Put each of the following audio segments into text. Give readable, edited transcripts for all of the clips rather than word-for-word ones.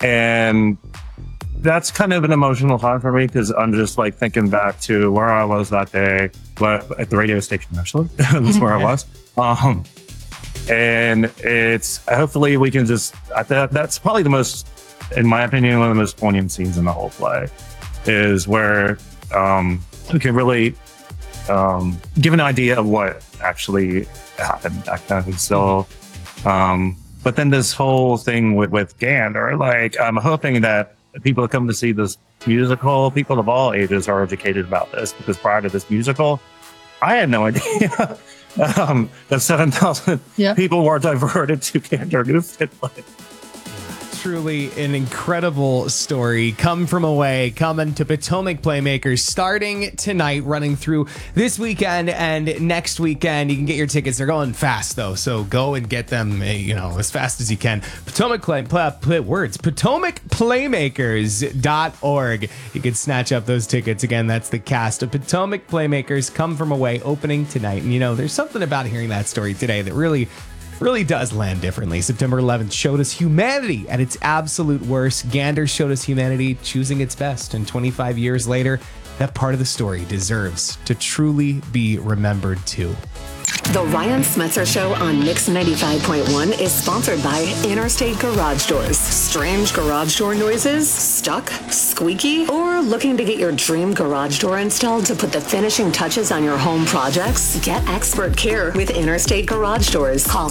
And that's kind of an emotional time for me because I'm just like thinking back to where I was that day, at the radio station, actually. That's where I was. And it's hopefully we can just, that's probably the most, in my opinion, one of the most poignant scenes in the whole play is where we can really give an idea of what actually happened back then. So, but then this whole thing with Gander, like I'm hoping that people that come to see this musical, people of all ages are educated about this because prior to this musical, I had no idea that 7,000 people were diverted to Gander Newfoundland. Truly an incredible story. Come From Away, coming to Potomac Playmakers starting tonight, running through this weekend and next weekend. You can get your tickets. They're going fast though, so go and get them, as fast as you can. PotomacPlaymakers.org. You can snatch up those tickets. Again, that's the cast of Potomac Playmakers, Come From Away, opening tonight. And there's something about hearing that story today that really does land differently. September 11th showed us humanity at its absolute worst. Gander showed us humanity choosing its best. And 25 years later, that part of the story deserves to truly be remembered too. The Ryan Smetzer Show on Mix 95.1 is sponsored by Interstate Garage Doors. Strange garage door noises? Stuck? Squeaky? Or looking to get your dream garage door installed to put the finishing touches on your home projects? Get expert care with Interstate Garage Doors. Call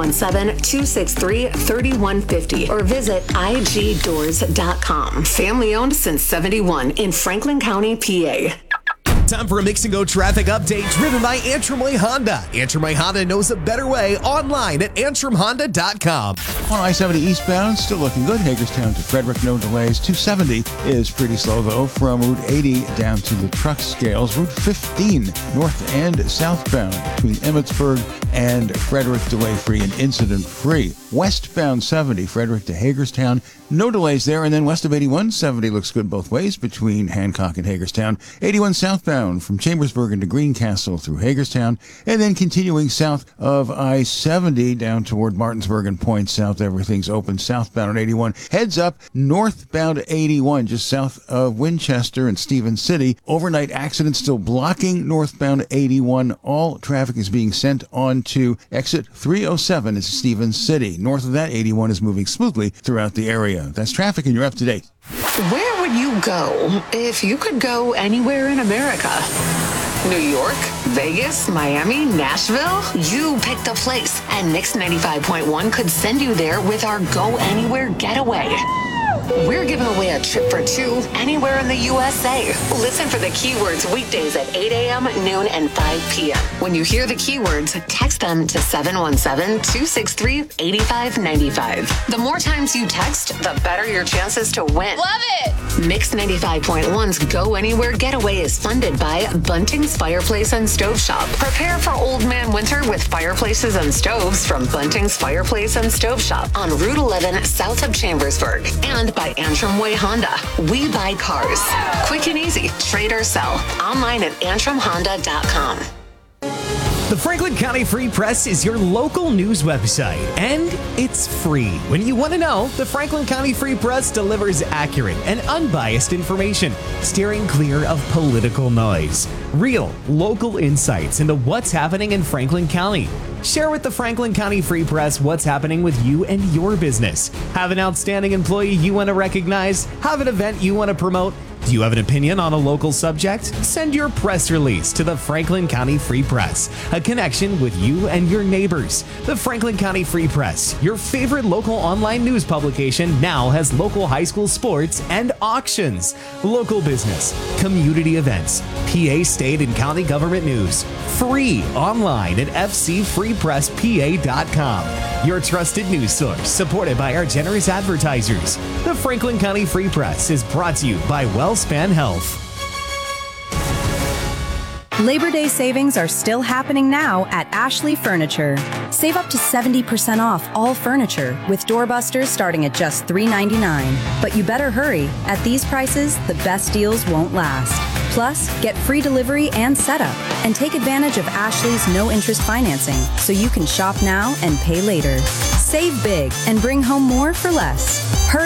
717-263-3150 or visit igdoors.com. Family owned since 71 in Franklin County, PA. Time for a Mix and Go traffic update driven by Antrim Way Honda. Antrim Way Honda knows a better way online at antrimhonda.com. On I-70 eastbound, still looking good. Hagerstown to Frederick, no delays. 270 is pretty slow, though, from Route 80 down to the truck scales. Route 15, north and southbound between Emmitsburg and Frederick, delay-free and incident-free. Westbound 70, Frederick to Hagerstown, no delays there. And then west of 81, 70 looks good both ways between Hancock and Hagerstown. 81 southbound from Chambersburg to Greencastle through Hagerstown, and then continuing south of I-70 down toward Martinsburg and Point South. Everything's open southbound on 81. Heads up northbound 81 just south of Winchester and Stevens City. Overnight accident still blocking northbound 81. All traffic is being sent on to exit 307 at Stevens City. North of that, 81 is moving smoothly throughout the area. That's traffic, and you're up to date. Where would you go if you could go anywhere in America? New York, Vegas, Miami, Nashville? You picked a place, and Mix 95.1 could send you there with our Go Anywhere Getaway. We're giving away a trip for two anywhere in the USA. Listen for the keywords weekdays at 8 a.m., noon, and 5 p.m. When you hear the keywords, text them to 717-263-8595. The more times you text, the better your chances to win. Love it! Mix 95.1's Go Anywhere Getaway is funded by Bunting's Fireplace and Stove Shop. Prepare for old man winter with fireplaces and stoves from Bunting's Fireplace and Stove Shop on Route 11 south of Chambersburg. And by Antrim Way Honda. We buy cars. Quick and easy. Trade or sell. Online at antrimhonda.com. The Franklin County Free Press is your local news website, and it's free. When you want to know, the Franklin County Free Press delivers accurate and unbiased information, steering clear of political noise. Real, local insights into what's happening in Franklin County. Share with the Franklin County Free Press what's happening with you and your business. Have an outstanding employee you want to recognize? Have an event you want to promote? Do you have an opinion on a local subject? Send your press release to the Franklin County Free Press, a connection with you and your neighbors. The Franklin County Free Press, your favorite local online news publication, now has local high school sports and auctions, local business, community events, PA state and county government news, free online at fcfreepresspa.com. Your trusted news source, supported by our generous advertisers. The Franklin County Free Press is brought to you by WellSpan Health. Labor Day savings are still happening now at Ashley Furniture. Save up to 70% off all furniture with doorbusters starting at just $3.99. But you better hurry. At these prices, the best deals won't last. Plus, get free delivery and setup, and take advantage of Ashley's no-interest financing so you can shop now and pay later. Save big and bring home more for less.